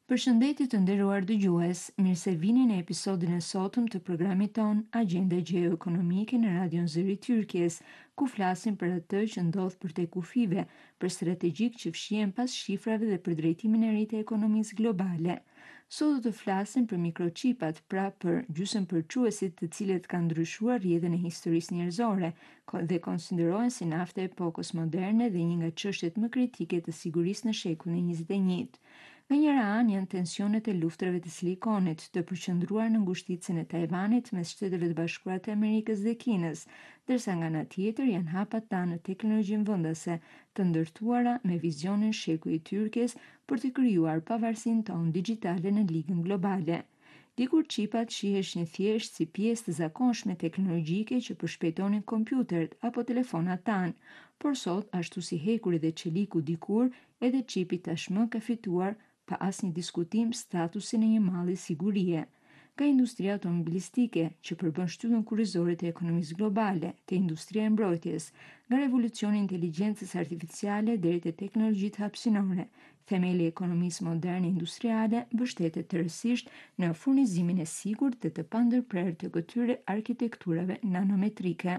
Përshëndetje të nderuar dëgjues, mirë se vini në episodin e sotëm të programit ton Agenda Gjeoekonomike në Radion Zëri Tyrkjes, ku flasim për atë që ndodh përtej kufive, për strategjik që fshihen pas shifrave dhe për drejtimin e ri të ekonomisë globale. Sot do të flasim për mikrochipat, pra për gjysmëpërçuesit të cilët kanë ndryshuar rrjedhën e historisë njerëzore dhe konsiderohen si nafte e epokës moderne dhe një nga çështjet më kritike të sigurisë në shekullin e 21. Nga njëra anë janë tensionet e luftrave të Silikonit, të përqendruar në ngushticën e Tajvanit mes Shteteve të Bashkuara të Amerikës dhe Kinës, ndërsa nga ana tjetër janë hapat në teknologjinë vendase, të ndërtuara me vizionin sheku i Tyrkjes për të krijuar pavarësinë tonë digjitale në ligën globale. Dikur qipat shiheshin thjesht si pjesë të zakonshme teknologjike që përshpejtonin kompjutert apo telefonat tanë, por sot, ashtu si hekuri dhe çeliku dikur, edhe qipi tashmë ka fituar pa asnjë diskutim statusin e një malli sigurie. Ka industria automobilistike që përbën shtyllën kurrizore të ekonomisë globale, te industria e mbrojtjes, nga revolucioni i inteligjencës artificiale deri te teknologjitë hapësinore, themeli i ekonomisë moderne industriale mbështetet tërësisht në furnizimin e sigurt dhe të pandërprerë të këtyre arkitekturave nanometrike.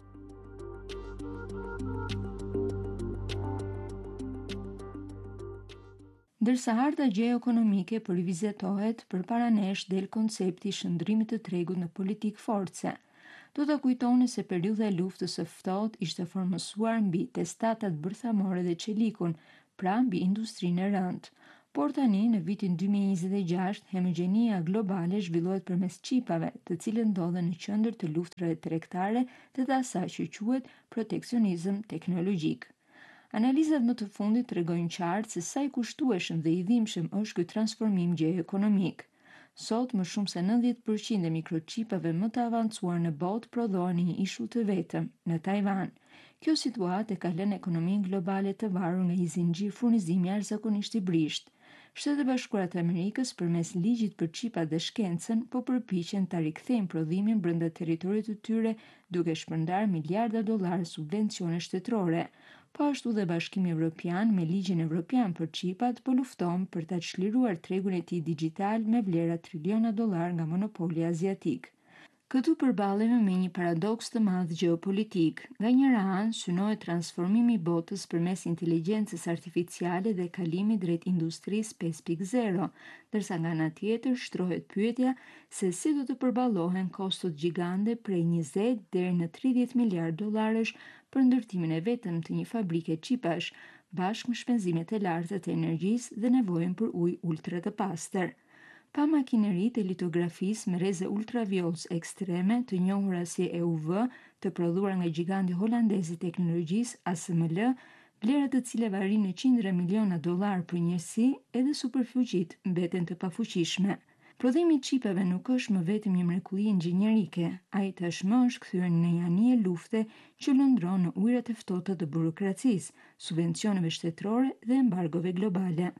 Ndërsa harta gjeoekonomike po rivizetohet, përpara nesh del koncepti i shndrimit të tregut në politikë force. Do ta kujtoni se periudha e luftës së ftohtë ishte formësuar mbi testatat bërthamore dhe çelikun, pra mbi industrinë e rëndë. Por tani, në vitin 2026, hemogjenia globale zhvillohet përmes çipave, të cilët ndodhen në qendër të luftrave tregtare dhe të asaj që quhet proteksionizëm teknologjik. Analizat më të fundit tregojnë qartë se sa i kushtueshëm dhe i dhimbshëm është ky transformim gjeoekonomik. Sot, më shumë se 90% e mikrochipave më të avancuar në botë prodhohen në një ishull të vetëm, në Tajvan. Kjo situatë e ka lënë ekonominë globale të varur nga një zinxhir furnizimi jashtëzakonisht i brisht. Shtetet e Bashkuara të Amerikës përmes ligjit për qipat dhe shkencën po përpiqen ta rikthejnë prodhimin brenda territorit të tyre duke shpërndarë miliarda dollar subvencione shtetërore. Po ashtu dhe Bashkimi Evropian me ligjin evropian për qipat po lufton për ta çliruar tregun e tij digjital me vlera triliona dollar nga monopoli aziatik. Këtu përballemi me një paradoks të madh gjeopolitik. Nga njëra anë, synohet transformimi i botës përmes inteligjencës artificiale dhe kalimit drejt industrisë 5.0, ndërsa nga ana tjetër shtrohet pyetja se si do të përballohen kostot gjigande prej 20 deri në 30 miliard dollarësh për ndërtimin e vetëm të një fabrike qipash, bashkë me shpenzimet e larta të energjisë dhe nevojën për ujë ultra të pastër. Pa makineritë e litografisë me rreze ultraviols ekstreme, të njohura si EUV, të prodhuar nga giganti holandez i teknologjisë ASML, vlerat të cilave arrin në qindra miliona dollar për njësi, edhe superfuqitë mbeten të pafuqishme. Prodhimi i çipave nuk është më vetëm një mrekulli inxhinierike, ai tashmë është kthyer në një anije lufte që lëndron në ujërat e ftohta të burokracisë, subvencioneve shtetërore dhe embargove globale.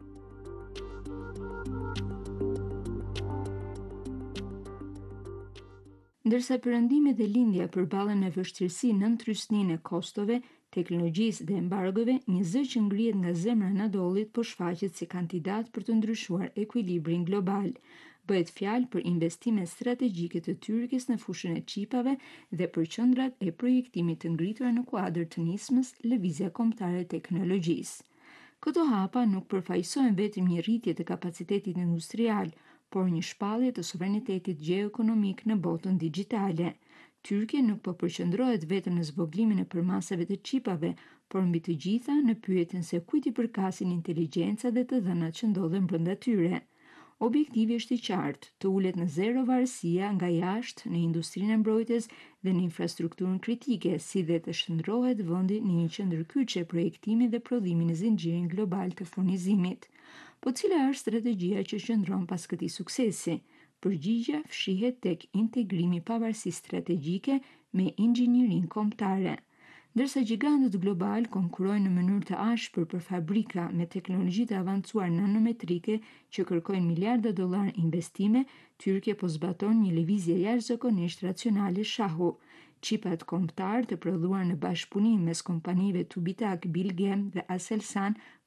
Ndërsa perëndimet dhe lindja përballen me vështirësi në ndrysninë e kostove, teknologjisë dhe embargove, një zë që ngrihet nga zemra e Anadollit po shfaqet si kandidat për të ndryshuar ekuilibrin global. Bëhet fjalë për investime strategjike të Tyrkisë në fushën e çipave dhe për qendrat e projektimit të ngritura në kuadër të nismës Lëvizja Kombëtare e Teknologjisë. Këto hapa nuk përfaqësojnë vetëm një rritje të kapacitetit industrial, por një shpallje të sovranitetit gjeoekonomik në botën digjitale. Tyrkia nuk po përqendrohet vetëm në zvoglimin e përmasave të çipave, por mbi të gjitha në pyetjen se kujt i përkasin inteligjenca dhe të dhënat që ndodhen brenda tyre. Objektivi është i qartë, të ulet në zero varësia nga jashtë në industrinë e mbrojtjes dhe në infrastrukturën kritike, si dhe të shndrohet vendi në një qendër kyçe projektimi dhe prodhimi në zinxhirin global të furnizimit. Po cila është strategjia që qëndron pas këtij suksesi? Përgjigjja fshihet tek integrimi i pavarësisë strategjike me inxhinierinë kombëtare. Ndërsa gjigantët global konkurrojnë në mënyrë të ashpër për fabrika me teknologji të avancuar nanometrike që kërkojnë miliarda dollar investime, Tyrkia po zbaton një lëvizje jashtëzakonisht racionale shahu. Qipat kombëtar të prodhuar në bashkëpunim mes kompanive Tubitak, Bilgem dhe Aselsan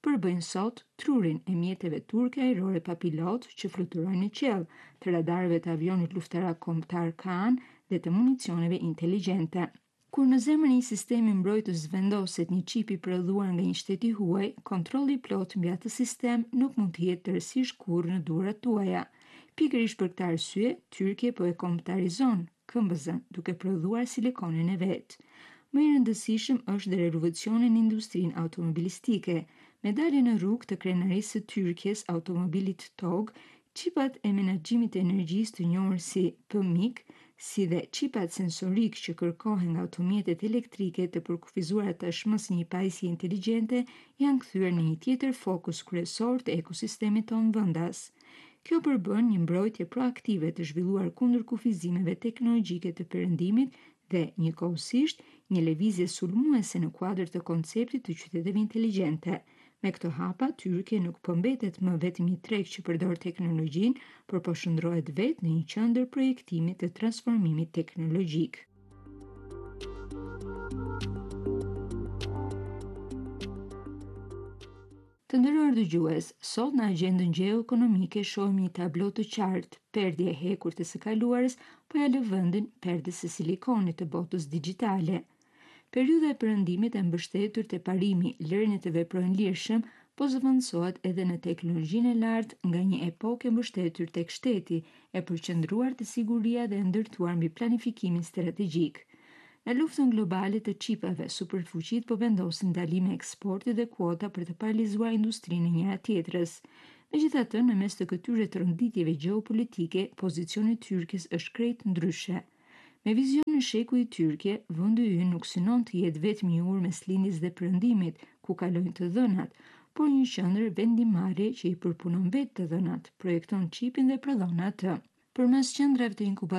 përbëjnë sot trurin e mjeteve turke ajrore pa pilot që fluturojnë në qiell, të radarëve të avionit luftarak kombëtar Kaan dhe të municioneve inteligjente. Kur në zemër e një sistemi mbrojtës vendoset një çip i prodhuar nga një shteti huaj, kontrolli plot mbi atë sistem nuk mund të jetë tërësisht kurrë në durat tuaja. Pikërisht për këtë arsye, Tyrkia po e kombëtarizon këmbëzën duke prodhuar silikonin e vet. Më i rëndësishëm është dhe revolucioni në industrinë automobilistike. Me daljen në rrugë të krenarisë së Tyrkjes automobilit TOG, qipat e menaxhimit të energjisë të njohur si PMIC, si dhe qipat sensorik që kërkohen nga automjetet elektrike të përkufizuara tashmë si një pajisje inteligjente, janë kthyer në një tjetër fokus kryesor të ekosistemit tonë vendas. Kjo përbën një mbrojtje proaktive të zhvilluar kundër kufizimeve teknologjike të perëndimit dhe njëkohësisht një lëvizje sulmuese në kuadër të konceptit të qyteteve inteligjente. Me këto hapa, Tyrkia nuk po mbetet më vetëm një treg që përdor teknologjinë, por po shndrohet vetë në një qendër projektimi të transformimit teknologjik. Të nderuar dëgjues, sot në agjendën gjeoekonomike shohim një tablo të qartë. Perdja e hekur të së kaluarës po ja lë vendin perdës së silikonit të botës digjitale. Periudha e perëndimit e mbështetur te parimi, lërinë të veprojnëlirshëm, po zëvendësohet edhe në teknologjinë e lartë nga një epokë e mbështetur tek shteti, e përqendruar te siguria dhe e ndërtuar mbi planifikimin strategjik. Në luftën globale të çipave, superfuqitë po vendosin ndalime eksporti dhe kuota për të paralizuar industrinë e njëra tjetrës. Megjithatë, në mes të këtyre rënditjeve gjeopolitike, pozicioni i Tyrkisë është krejt ndryshe. Me vizionin sheku i Tyrkje, vendi ynë nuk synon të jetë vetëm një urë mes lindjes dhe perëndimit, ku kalojnë të dhënat, por një qendër vendimarrje që i përpunon vetë të dhënat, projekton çipin dhe prodhon atë. Përmes qendrave të